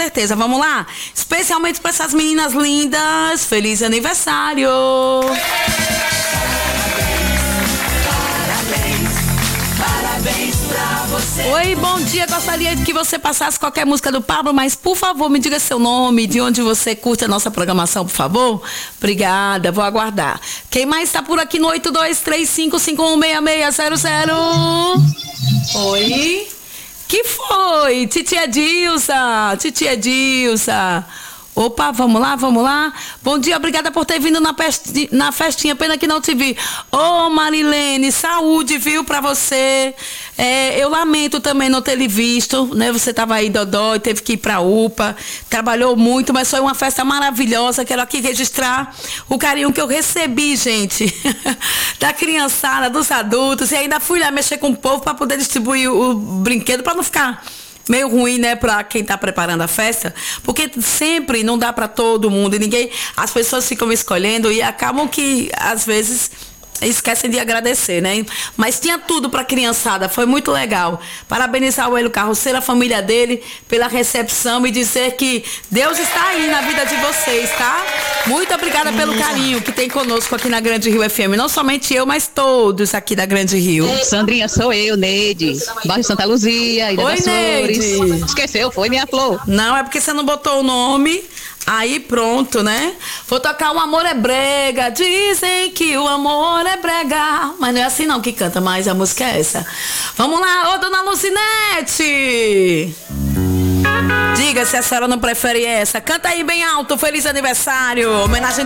certeza. Vamos lá? Especialmente para essas meninas lindas. Feliz aniversário! Parabéns pra você. Oi, bom dia. Gostaria que você passasse qualquer música do Pablo, mas por favor, me diga seu nome, de onde você curte a nossa programação, por favor. Obrigada, vou aguardar. Quem mais está por aqui no 8235516600? Oi? Que foi? Titia Dilsa. Titia Dilsa. Opa, vamos lá, vamos lá. Bom dia, obrigada por ter vindo na festinha, pena que não te vi. Ô, Marilene, saúde, viu, pra você. Eu lamento também não ter lhe visto, né? Você tava aí, dodó, e teve que ir pra UPA. Trabalhou muito, mas foi uma festa maravilhosa. Quero aqui registrar o carinho que eu recebi, gente, da criançada, dos adultos. E ainda fui lá mexer com o povo pra poder distribuir o brinquedo, pra não ficar meio ruim, né, pra quem tá preparando a festa, porque sempre não dá pra todo mundo, e ninguém, as pessoas ficam escolhendo e acabam que, às vezes, esquecem de agradecer, né? Mas tinha tudo pra criançada, foi muito legal. Parabenizar o Hélio Carroceiro, a família dele, pela recepção e dizer que Deus está aí na vida de vocês, tá? Muito obrigada pelo carinho que tem conosco aqui na Grande Rio FM. Não somente eu, mas todos aqui da Grande Rio. Sandrinha, sou eu, Neide, bairro Santa Luzia, Ilha Oi, das Flores. Neide. Esqueceu, foi minha flor. Não, é porque você não botou o nome. Aí pronto, né? Vou tocar O Amor é Brega. Dizem que o amor é brega. Mas não é assim não que canta, mas a música é essa. Vamos lá, ô dona Lucinete. Diga se a senhora não prefere essa. Canta aí bem alto, feliz aniversário. Homenagem